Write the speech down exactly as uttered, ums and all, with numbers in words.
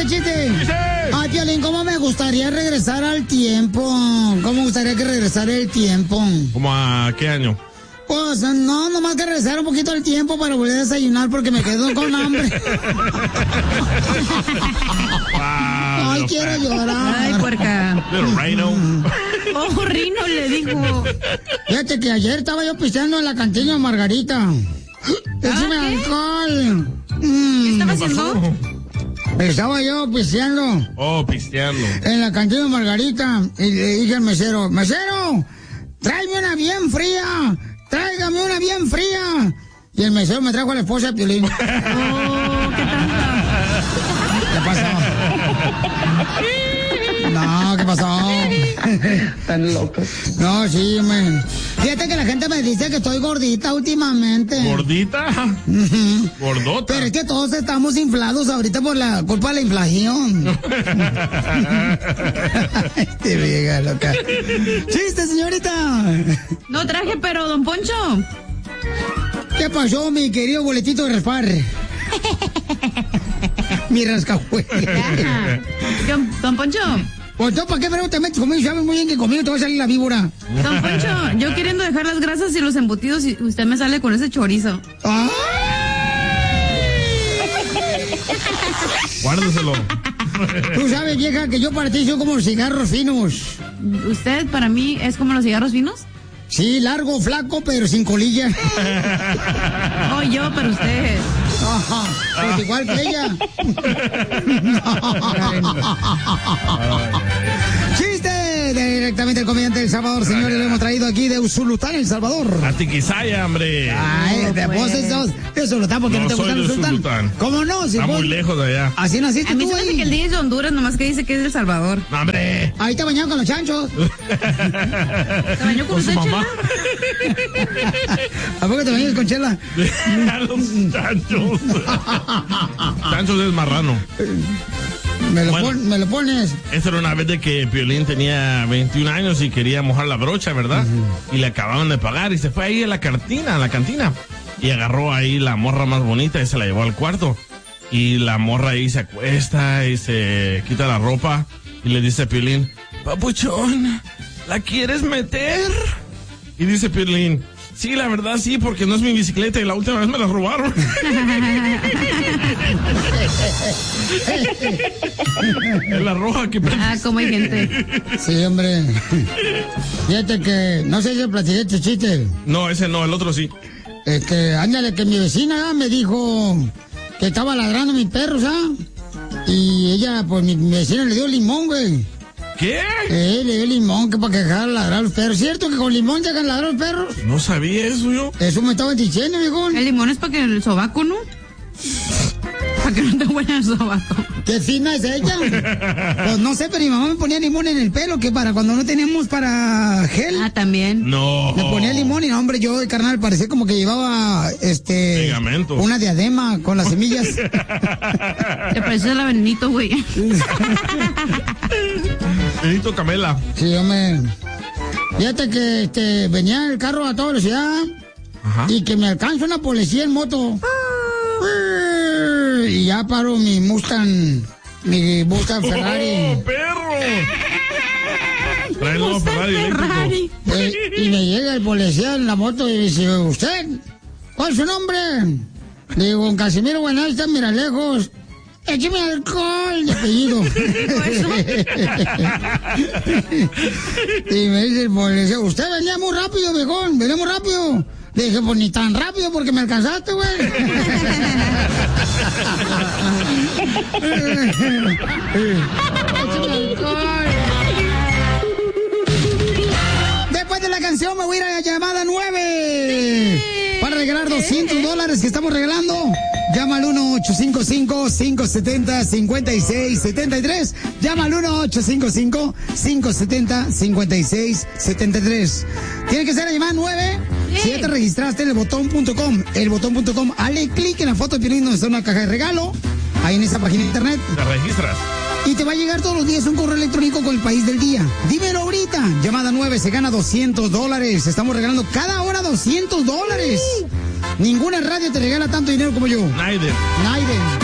este chiste. Dice. Ay, Piolín, ¿cómo me gustaría regresar al tiempo? ¿Cómo me gustaría que regresara el tiempo? ¿Cómo a qué año? Pues no, nomás que regresar un poquito el tiempo para volver a desayunar porque me quedo con hambre. Wow, Ay, quiero fat. llorar. Ay, puerca. Little Rhino. Oh, Rino le dijo. Fíjate que ayer estaba yo pisteando en la cantina Margarita. ¡Échame ¿qué? alcohol! Mm. ¿Qué estaba ¿Qué haciendo? pasó? Estaba yo pisteando Oh, pisteando. en la cantina Margarita y le dije al mesero, mesero, tráeme una bien fría, tráigame una bien fría. Y el mesero me trajo a la esposa de Piolín. Oh, qué tanta. ¿Qué pasó? No, ¿qué pasó? Están locos. No, sí, me... Fíjate que la gente me dice que estoy gordita últimamente. ¿Gordita? Ujú. ¿Gordota? Pero es que todos estamos inflados ahorita por la culpa de la inflación. Te vieja loca. ¡Chiste, señorita! No traje, pero, don Poncho. ¿Qué pasó, mi querido boletito de raspar? Mi rascahuele. Ya. Don, don Poncho. Pues tú, ¿para qué pero te metes conmigo? Sabes muy bien que conmigo te va a salir la víbora. Don Poncho, yo queriendo dejar las grasas y los embutidos y usted me sale con ese chorizo. ¡Ay! Guárdeselo. Tú sabes, vieja, que yo para ti soy como los cigarros finos. ¿Usted para mí es como los cigarros finos? Sí, largo, flaco, pero sin colilla. Oh, yo, pero usted. Ajá, pues igual que ella. ¡Chiste! Directamente el comediante del Salvador, señores, lo hemos traído aquí de Usulután, El Salvador. A Tiquisaya, hombre. Ay, de vos sos de Usulután, porque no, No te soy gusta de Usulután. Usulután. ¿Cómo no? Si Está vos- muy lejos de allá. Así naciste A mí tú se me hace ahí. que el día es de Honduras, nomás que dice que es de El Salvador. No, hombre. Ahí te bañaban con los chanchos. ¿Se bañó con Con su usted, mamá. ¿A poco te bañas con chela? A los chanchos. Chanchos es marrano. Me lo, Bueno. pon- me lo pones. Esta era una vez de que Piolín tenía veintiún años y quería mojar la brocha, ¿verdad? Y le acababan de pagar y se fue ahí a la cantina, a la cantina. Y agarró ahí la morra más bonita y se la llevó al cuarto. Y la morra ahí se acuesta y se quita la ropa y le dice a Piolín, papuchón, ¿la quieres meter? Y dice Piolín, sí, la verdad sí, porque no es mi bicicleta y la última vez me la robaron. Es la roja que... Ah, como hay gente. Sí, hombre. Fíjate que, no sé si platiqué este chiste. No, ese no, el otro sí. Este, ándale, que mi vecina ah, me dijo que estaba ladrando mi perro, ¿sabes? Y ella, pues mi, mi vecina le dio limón, güey. ¿Qué? Eh, le dio limón que para que dejara ladrar a los perros. ¿Cierto que con limón dejan ladrar a los perros? No sabía eso yo. Eso me estaban diciendo, viejo. El limón es para que el sobaco, ¿no? Para que no te huela el sobaco. ¿Qué fina es ella? Pues no sé, pero mi mamá me ponía limón en el pelo, que para cuando no teníamos para gel. Ah, también. No. Me ponía limón y no, hombre, yo, carnal, parecía como que llevaba, este... Pegamento. Una diadema con las semillas. Te parece el venenito, güey. Benito Camela. Sí, hombre. Fíjate que, este, venía el carro a toda velocidad Ajá. y que me alcanza una policía en moto. Y ya paro mi Mustang, mi Mustang Ferrari. ¡Oh, perro! Trae el nuevo Mustang Ferrari eléctrico. Ferrari. Eh, y me llega el policía en la moto y dice, ¿usted? ¿Cuál es su nombre? Digo, don Casimiro Buenalta, mira lejos. Écheme alcohol de apellido. Y me dice el policía, usted venía muy rápido, viejón, venía muy rápido. Le dije, pues ni tan rápido porque me alcanzaste, güey. Écheme alcohol. Después de la canción me voy a ir a la llamada nueve para regalar doscientos dólares que estamos regalando. Llama al uno ocho cinco cinco, cinco siete cero, cinco seis siete tres. Llama al uno ocho cinco cinco, cinco siete cero, cinco seis siete tres. Tiene que ser la llamada nueve. Si ya te registraste en el botón punto com, el botón punto com, hale clic en la foto de Piolín donde está una caja de regalo. Ahí en esa página de internet. Te registras. Y te va a llegar todos los días un correo electrónico con el país del día. Dímelo ahorita. Llamada nueve, se gana doscientos dólares. Estamos regalando cada hora doscientos dólares. Ninguna radio te regala tanto dinero como yo. Naiden. Naiden.